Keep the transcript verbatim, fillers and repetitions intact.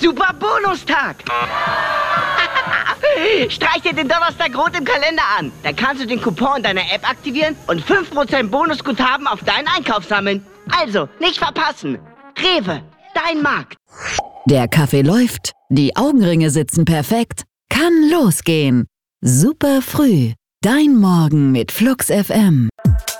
Super Bonustag! Streich dir den Donnerstag rot im Kalender an. Dann kannst du den Coupon in deiner App aktivieren und fünf Prozent Bonusguthaben auf deinen Einkauf sammeln. Also, nicht verpassen. Rewe, dein Markt. Der Kaffee läuft, die Augenringe sitzen perfekt. Kann losgehen. Super früh. Dein Morgen mit Flux F M.